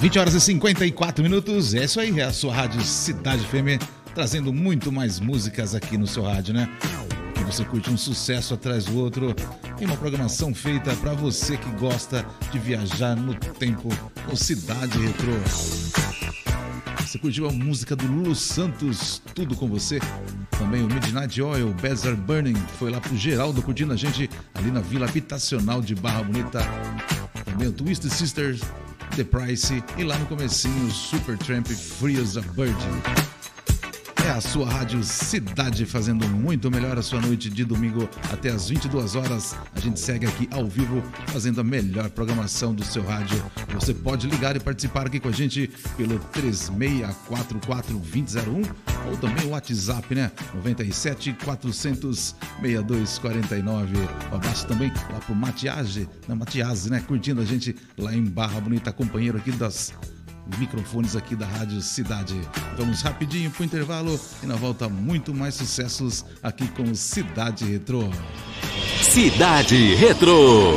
20 horas e 54 minutos, é isso aí, é a sua rádio Cidade FM, trazendo muito mais músicas aqui no seu rádio, né? E você curte um sucesso atrás do outro, tem uma programação feita para você que gosta de viajar no tempo com Cidade Retrô. Você curtiu a música do Lulu Santos, Tudo Com Você? Também o Midnight Oil, Beds Are Burning, foi lá pro Geraldo curtindo a gente ali na Vila Habitacional de Barra Bonita. Também o Twisted Sisters, The Price e lá no comecinho o Supertramp, Free as a Bird. É a sua rádio Cidade fazendo muito melhor a sua noite de domingo até as 22 horas. A gente segue aqui ao vivo fazendo a melhor programação do seu rádio. Você pode ligar e participar aqui com a gente pelo 3644-2001 ou também o WhatsApp, né? 97 400 6249. Um abraço também lá pro Matiase, né? Curtindo a gente lá em Barra Bonita, companheiro aqui das microfones aqui da Rádio Cidade. Vamos rapidinho pro intervalo e na volta muito mais sucessos aqui com Cidade Retrô. Cidade Retrô.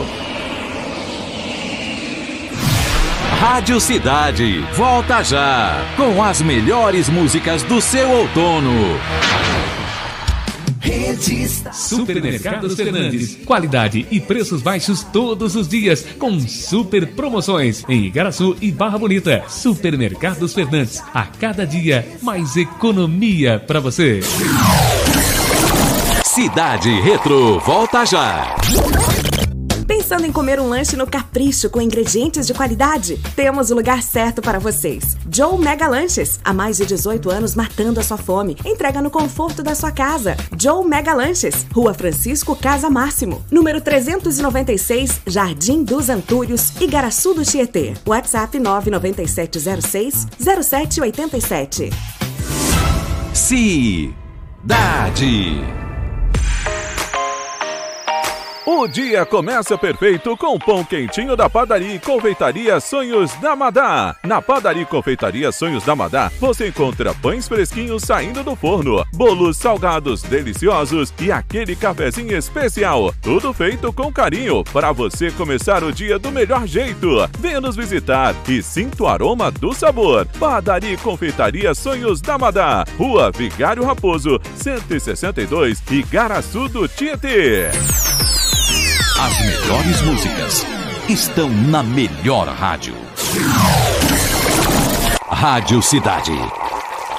Rádio Cidade volta já com as melhores músicas do seu outono. Supermercados Fernandes, qualidade e preços baixos todos os dias, com super promoções em Igaraçu e Barra Bonita. Supermercados Fernandes, a cada dia mais economia para você. Cidade Retrô volta já. Pensando em comer um lanche no Capricho com ingredientes de qualidade? Temos o lugar certo para vocês. Joe Mega Lanches. Há mais de 18 anos matando a sua fome. Entrega no conforto da sua casa. Joe Mega Lanches. Rua Francisco Casa Máximo. Número 396, Jardim dos Antúrios, Igaraçu do Tietê. WhatsApp 99706-0787. Cidade. O dia começa perfeito com o pão quentinho da Padaria e Confeitaria Sonhos da Madá. Na Padaria e Confeitaria Sonhos da Madá, você encontra pães fresquinhos saindo do forno, bolos salgados deliciosos e aquele cafezinho especial. Tudo feito com carinho para você começar o dia do melhor jeito. Venha nos visitar e sinta o aroma do sabor. Padaria e Confeitaria Sonhos da Madá, Rua Vigário Raposo, 162, Igaraçu do Tietê. As melhores músicas estão na melhor rádio. Rádio Cidade.